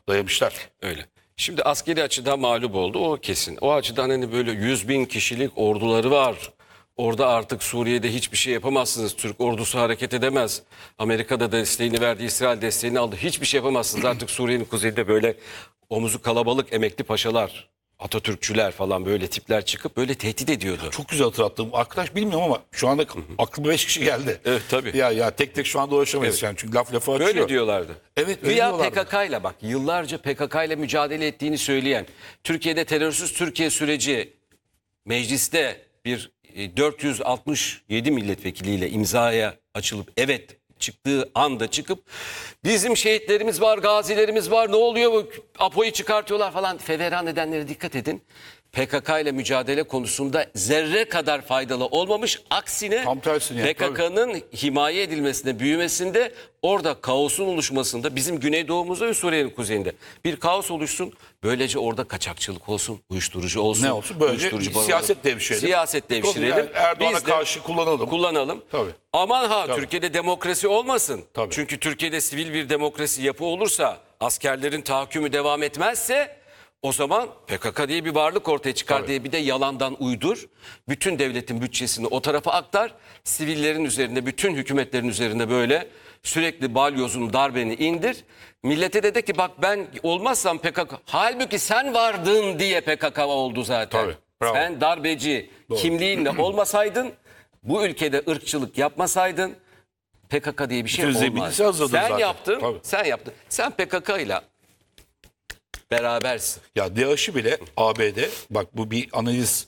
dayamışlar. Öyle. Şimdi askeri açıdan mağlup oldu, o kesin. O açıdan hani böyle 100.000 kişilik orduları var. Orada artık Suriye'de hiçbir şey yapamazsınız. Türk ordusu hareket edemez. Amerika'da desteğini verdi, İsrail desteğini aldı. Hiçbir şey yapamazsınız. Artık Suriye'nin kuzeyinde böyle omuzu kalabalık emekli paşalar, Atatürkçüler falan böyle tipler çıkıp böyle tehdit ediyordu. Çok güzel hatırlattım. Arkadaş bilmiyorum ama şu anda aklıma 5 kişi geldi. Evet, tabii. Ya tek tek şu anda ulaşamayız yani çünkü laf lafı açıyor. Böyle diyorlardı. Evet, öyle Güya diyorlardı. PKK ile, bak, yıllarca PKK ile mücadele ettiğini söyleyen, Türkiye'de terörsüz Türkiye süreci mecliste bir 467 milletvekiliyle imzaya açılıp evet çıktığı anda çıkıp bizim şehitlerimiz var, gazilerimiz var, ne oluyor bu, Apo'yu çıkartıyorlar falan feveran edenlere dikkat edin. PKK ile mücadele konusunda zerre kadar faydalı olmamış. Aksine Tam tersine yani, PKK'nın himaye edilmesinde, büyümesinde, orada kaosun oluşmasında, bizim güneydoğumuzda ve Suriye'nin kuzeyinde bir kaos oluşsun. Böylece orada kaçakçılık olsun, uyuşturucu olsun. Ne olsun? Böylece siyaset devşirelim. Siyaset devşirelim. Yani Erdoğan'a Biz de karşı kullanalım. Tabii. Aman ha, Tabii. Türkiye'de demokrasi olmasın. Tabii. Çünkü Türkiye'de sivil bir demokrasi yapı olursa, askerlerin tahakkümü devam etmezse, o zaman PKK diye bir varlık ortaya çıkar Tabii. diye bir de yalandan uydur. Bütün devletin bütçesini o tarafa aktar. Sivillerin üzerinde, bütün hükümetlerin üzerinde böyle sürekli balyozun, darbeni indir. Millete de ki bak, ben olmazsam PKK. Halbuki sen vardın diye PKK oldu zaten. Tabii, bravo. Sen darbeci kimliğinle olmasaydın, bu ülkede ırkçılık yapmasaydın, PKK diye bir şey Bütün olmaz. zeminisi hazırladın Sen zaten. yaptın, Tabii. sen yaptın. Sen PKK ile berabersin. Ya DAEŞ'i bile ABD, bak bu bir analiz,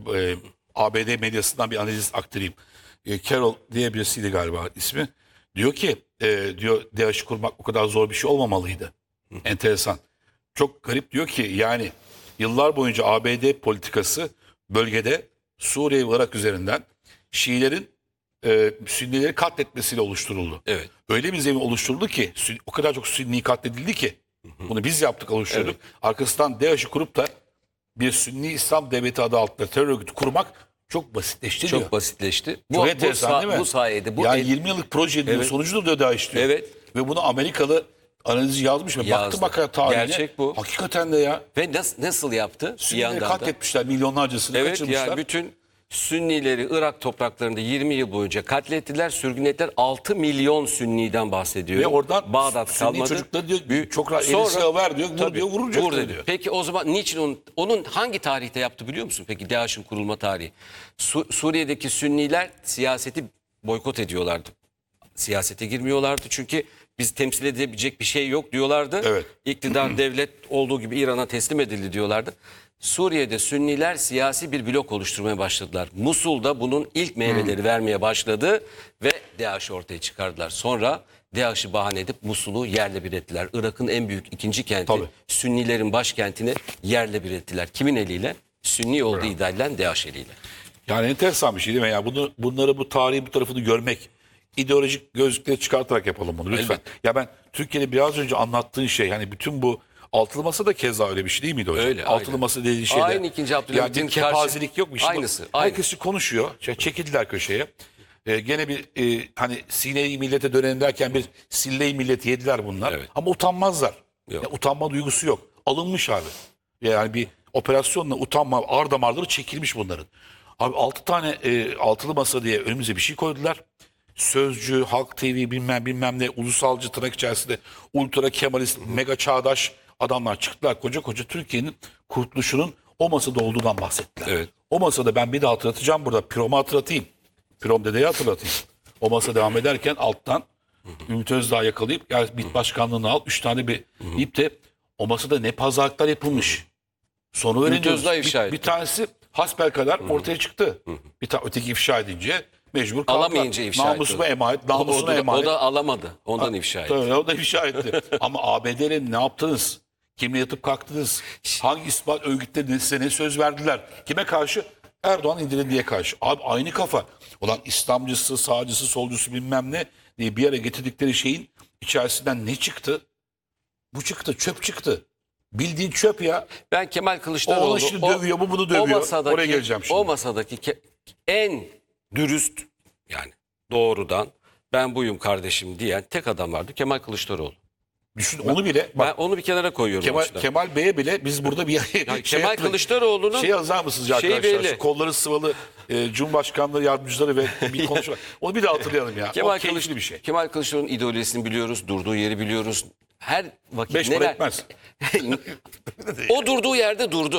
ABD medyasından bir analiz aktarayım. Carol diye birisiydi galiba ismi. Diyor ki diyor DAEŞ'i kurmak o kadar zor bir şey olmamalıydı. Enteresan. Çok garip, diyor ki yani yıllar boyunca ABD politikası bölgede Suriye ve Irak üzerinden Şiilerin Sünnileri katletmesiyle oluşturuldu. Evet. Öyle bir zemin oluşturuldu ki o kadar çok Sünni katledildi ki bunu biz yaptık, oluşturduk. Evet. Arkasından DAEŞ'i kurup da bir Sünni İslam Devleti adı altında terör örgütü kurmak çok basitleşti diyor. Çok basitleşti. Çok enteresan değil mi? Bu sayede. Yani 20 yıllık proje diyor, Evet. sonucu da diyor DAEŞ diyor. Evet. Ve bunu Amerikalı analizi yazmış. Yazdı. Baktım bak tarihine. Gerçek bu. Hakikaten de ya. Ve nasıl yaptı? Bir Sünnileri yandan da. katletmişler, milyonlarcasını Evet, kaçırmışlar. yani bütün Sünnileri Irak topraklarında 20 yıl boyunca katlettiler, sürgün ettiler. 6 milyon Sünniden bahsediyor. Ve oradan Bağdat Sünni kalmadı. çocukları diyor Büyük- çok rahat Sonra- eli silah ver diyor, vur Tabii, diyor, vuracak vur dedi. diyor. Peki o zaman niçin onun hangi tarihte yaptı biliyor musun? Peki DAEŞ'in kurulma tarihi. Suriye'deki Sünniler siyaseti boykot ediyorlardı. Siyasete girmiyorlardı çünkü biz temsil edebilecek bir şey yok diyorlardı. Evet. İktidar devlet olduğu gibi İran'a teslim edildi diyorlardı. Suriye'de Sünniler siyasi bir blok oluşturmaya başladılar. Musul'da bunun ilk meyveleri vermeye başladı ve DAEŞ'i ortaya çıkardılar. Sonra DAEŞ'i bahane edip Musul'u yerle bir ettiler. Irak'ın en büyük ikinci kenti, Tabii. Sünnilerin başkentini yerle bir ettiler. Kimin eliyle? Sünni olduğu iddia edilen DAEŞ eliyle. Yani enteresan bir şey değil mi? Yani bunları, bu tarihi bu tarafını görmek, ideolojik gözlükleri çıkartarak yapalım bunu lütfen. Elbette. Ya ben Türkiye'de biraz önce anlattığın şey, hani bütün bu altılı masa da keza öyle bir şey değil miydi hocam? Öyle, Altılı aynen. masa dediği şeyde. Aynı ikinci Abdülhamit'in yani bir kepazelik yok mu? Şimdi Aynısı, aynı. Herkes konuşuyor. Çekildiler köşeye. Gene bir hani Sine-i millete dönelim derken bir sille-i milleti yediler bunlar. Evet. Ama utanmazlar. Yok. Ya, utanma duygusu yok. Alınmış abi. Yani bir operasyonla utanma ar damarları çekilmiş bunların. Abi 6 tane altılı masa diye önümüze bir şey koydular. Sözcü, Halk TV bilmem ne, ulusalcı tırnak içerisinde ultra kemalist, mega çağdaş adamlar çıktılar. Koca koca Türkiye'nin kurtuluşunun o masada olduğundan bahsettiler. Evet. O masada ben bir de hatırlatacağım burada. Pirom'u hatırlatayım. Pirom dedeyi hatırlatayım. O masa devam ederken alttan Ümit Özdağ yakalayıp ya MİT başkanlığını al 3 tane bir deyip de o masada ne pazarlıklar yapılmış. Sonu öğreniyoruz. Özdağ ifşa etti. Bir tanesi hasbelkader ortaya çıktı. Öteki ifşa edince mecbur kaldılar. Alamayınca ifşa etti. Namusuma emanet, namusuna emanet. O da alamadı. Ondan ifşa etti. Tabii, o da ifşa etti. Ama ABD'yle ne yaptınız? Kimle yatıp kalktınız? Hangi ispat örgütleri size ne söz verdiler? Kime karşı? Erdoğan indirildiğe karşı. Abi aynı kafa. Ulan İslamcısı, sağcısı, solcusu bilmem ne diye bir yere getirdikleri şeyin içerisinden ne çıktı? Bu çıktı, çöp çıktı. Bildiğin çöp ya. Ben Kemal O Kılıçdaroğlu onu şimdi dövüyor, bu bunu dövüyor. Oraya geleceğim şimdi. O masadaki en dürüst, yani doğrudan ben buyum kardeşim diyen tek adam vardı, Kemal Kılıçdaroğlu. Düşün onu bile. Ben Bak, onu bir kenara koyuyorum. o açıdan. Kemal Bey'e bile biz burada bir Yani şey Kemal Kılıçdaroğlu'nun şey yazar mısınız şeyi arkadaşlar? belli. Şu kolları sıvalı Cumhurbaşkanlığı yardımcıları ve bir konuşma. Onu bir de hatırlayalım ya. O keyifli bir şey. Kemal Kılıçdaroğlu'nun ideolojisini biliyoruz, durduğu yeri biliyoruz. Her vakit 5 para etmez. O durduğu yerde durdu.